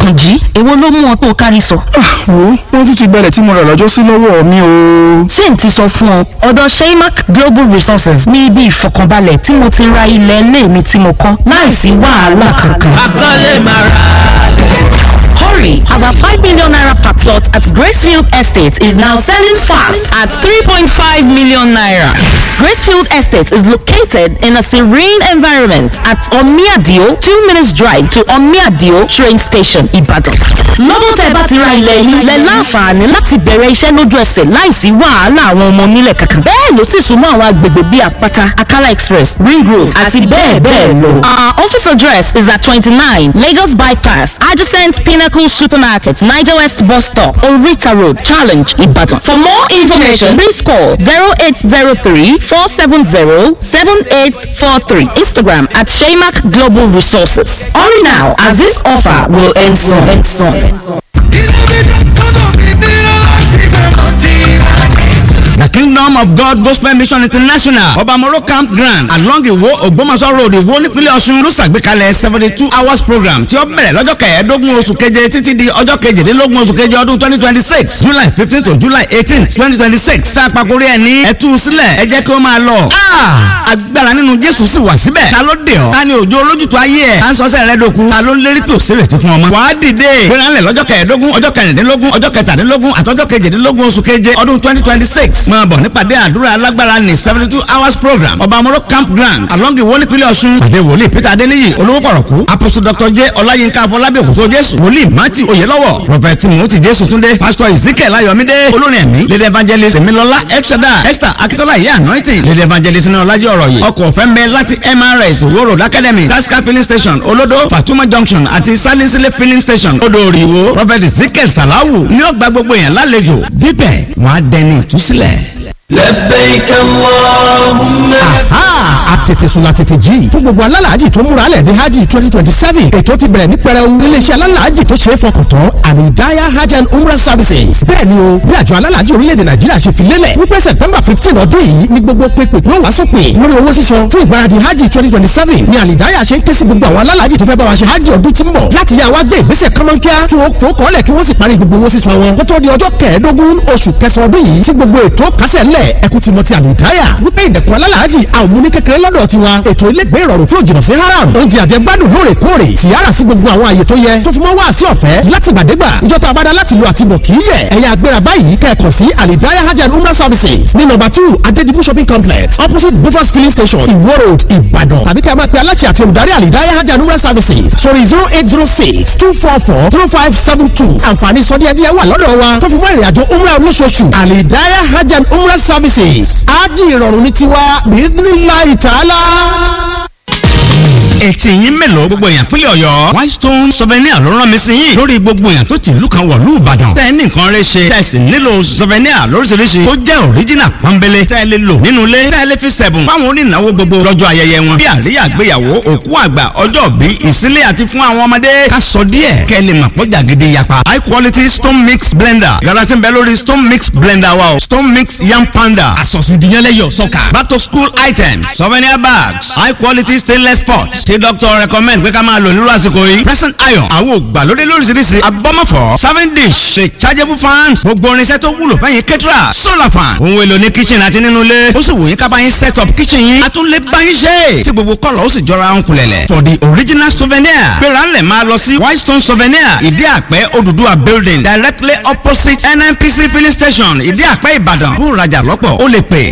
Àkànjí èwo ló mú ọ tó kárí sọ. wo wọ́n tún ti gbalẹ̀ tí mo rà lọ́jọ́ sí lọ́wọ́ mi o. ṣé n ti sọ fún ọ ọ̀dọ̀ Sheimak Global Resources ní ibi ìfọkànbalẹ̀ tí mo ti ra ilẹ̀ ilé mi tí mo kọ́ láìsí wàhálà kankan. akọ́lé máa ra lẹ̀. Hurry, as our 5 million naira per plot at Gracefield Estate is now selling fast at 3.5 million naira. Gracefield Estate is located in a serene environment at Omiadio, 2 minutes drive to Omiadio train station, Ibadan. Lọ́dún tẹ́ bá ti ra ilẹ̀ yìí lẹ láǹfààní láti bẹ̀rẹ̀ iṣẹ́ lójú ẹsẹ̀ láìsí wàhálà àwọn ọmọ onílẹ̀ kankan. Bẹ́ẹ̀ ló sì súnmọ́ àwọn agbègbè bíi Àpáta, Akala Express, Ring Road àti bẹ́ẹ̀ bẹ́ẹ̀ lọ. Our office address is at 29 Lagos Bypass, adjacent Pinnacle Supermarket, Niger West Bus Stop, Orita Road, Challenge, Ibadan. For more information, please call 0803-470-7843. Instagram at Sheimak Global Resources. Hurry now, as this offer will end soon. The Kingdom of God Gospel Mission International Obamoro Campground along Iwo Ògbómọ̀ṣọ́ Road Iwo nípínlẹ̀ Ọ̀ṣun ló ṣàgbékalẹ̀ 72 hours program tí ó bẹ̀rẹ̀ lọ́jọ́ kẹẹ̀ẹ́dógún oṣù keje títí di ọjọ́ kejìdínlógún oṣù keje ọdún 2026 July 15 to July 18 2026 sáàpàkórí ẹ̀ ní ẹ̀tú sílẹ̀ ẹ jẹ́ kí ó máa lọ. agbára nínú Jésù sì wà síbẹ̀. ta ló dé ọ? ta ni òjò olójútu ayé ẹ̀? ta ń sọ́sẹ̀ rẹ dòkú? ta ló ń lérí pé òsèré ti fún ọmọ? wàá dìde gbéranlẹ̀ lọ́jọ́ kẹẹ̀ẹ́dógún ọjọ́ kẹrìndínlógún ọjọ́ kẹtàdínlógún àtọ́jọ́ kejìdínlógún oṣù keje ọdún 2026 máa bọ̀ nípàdé àdúrà alágbára ní 72 hours program Obamoro Campground along Iwo nípínlẹ̀ Ọ̀ṣun. pàdé wòlíì Peter Adéníyì olówó pọ̀rọ̀kú Apostle Dr. J. Ọláyínká Afọlábí Òkútó Jésù wòlíì Matthew Oyèlọ́wọ̀ Prophet Timothy Jésù Túndé Pastor Ezekiel Ayọ̀mídé olórin ẹ̀mí Lady Evangelist Emilọlá Elshada Esther Akitola Ìyá Anointing Lady Evangelist ní ọlájẹ́ ọ̀rọ̀ yìí ọkọ̀ ọ̀fẹ́ ń bẹ láti MRS Iwo Road Academy Tasca filling station Olodo Fatuma Junction àti Salinsile filling station Odòòrì Ìwó Prophet Ezekiel Salawu ní ó gba gbogbo yẹn lálejò dípẹ̀ wọ́n á dẹni ìtúsílẹ̀. labbaik Allahumma. àtètèsùn la tètè jí fún gbogbo alálàájì tó múra lẹ̀ ní hajj 2027 ètò ti bẹ̀rẹ̀ ní pẹrẹu iléeṣẹ́ alálàájì tó ṣe é fọkàn tán Al-Hidayah Hajj and Umrah Services. bẹ́ẹ̀ ni o bí àjọ alálàájì orílẹ̀-èdè Nàìjíríà ṣe fi lélẹ̀ wípé September 15 ọdún yìí ni gbogbo pépè yóò wá sópin lórí owó sísan fún ìgbáradì hajj 2027 ni Al-Hidayah ṣe ń ké sí gbogbo àwọn alálàájì tó fẹ́ bá wa ṣe hajj ọdún tí ń bọ̀ láti yá wa gbé ìgbésẹ̀ kọ́mọ́nkíá kí wọ́n fò kọ́lẹ̀ kí wọ́n sì parí gbogbo owó sísan wọn kó tó di ọjọ́ kẹẹ̀ẹ́dógún oṣù kẹsàn-án ọdún yìí tí gbogbo ètò kásẹ̀ ńlẹ̀ ẹkú ti mọ ti Al-Hidayah wípé ìdẹ̀kùn alálàájì àwọn múni kékeré lọ́dọ̀ tiwa ètò ilégbé ìrọ̀rùn tí ó jìnnà sí haram oúnjẹ àjẹgbádùn lóòrèkóòrè tìyára sí gbogbo àwọn àyè tó yẹ tó fi mọ́ wá sí ọ̀fẹ́ láti gbàdégbà ìjọta abada láti lo àtibọ̀ kì í yẹ ẹ̀yà agbéra báyìí kẹ́ẹ̀kan sí Al-Hidayah Hajj and Umrah Services ní number 2 Adedibu shopping complex opposite Bufas filling station Iwo Road Ìbàdàn tàbí kí a máa pe aláṣẹ àti olùdarí Al-Hidayah Hajj and Umrah Services sórí 0806-244-0572 àǹfààní sọdíẹ̀díẹ̀ wà lọ́dọ̀ wa tó fi mọ́ ìrìnàjò umrah olóṣooṣù Al-Hidayah Hajj and Umrah Services ájì ìrọ̀rùn ní tiwa bi'idhnillahi ta'ala. Ẹtì yín mélòó gbogbo èèyàn pínlẹ̀ Ọ̀yọ́ Whitestone souvenir ló rán mi sí yín lórí gbogbo èèyàn tó ti ìlú kan wọ̀lú Ìbàdàn tẹ́ ẹ ní nǹkan rẹ ṣe tẹ́ ẹ sì nílò souvenir lóríṣiríṣi tó jẹ́ original pọ́nbélé tẹ́ ẹ lè lò nínú ilé tẹ́ ẹ lè fi sẹ̀bùn fáwọn onínáwó gbogbo lọ́jọ́ ayẹyẹ wọn bí àríyá àgbéyàwó òkú àgbà ọjọ́ bí ìsílẹ̀ àti fún àwọn ọmọdé ká sọ díẹ̀ kẹ́ ẹ lè mọ̀ pọ́jà gidi yapa high quality stone mix blender yàrá tí ń bẹ lórí stone mix blender wa o stone mix yam panda àsọ̀sùndìyànlẹ́yọ̀ sọ́kà back to school items souvenir bags high quality stainless pots tí doctor recommend pé ká máa lò nírú àsìkò yìí present iron àwọn ògbàlódé lóríṣiríṣi abọ́mọ̀fọ́ serving dish rechargeable fan gbogbo irinṣẹ́ tó wúlò fẹ́yìn kẹ́tìrà solar fan ohun èlò ní kitchen àti nínú ilé ó sì wù yín ká bá yín set up kitchen yín a tún lè bá yín ṣe tí gbogbo kọ́lọ̀ ó sì jọra ń kulẹ̀lẹ̀ for the original souvenir gbéra ńlẹ̀ máa lọ sí Whitestone souvenir ìdí àpẹ́ Odùduwà building directly opposite NNPC filling station ìdí àpẹ́ Ìbàdàn fún ìrajà lọ́pọ̀ ó lè pè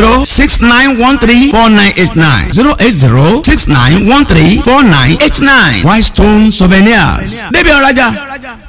08069134989 08069134989 Whitestone souvenirs débi ọ̀rajà.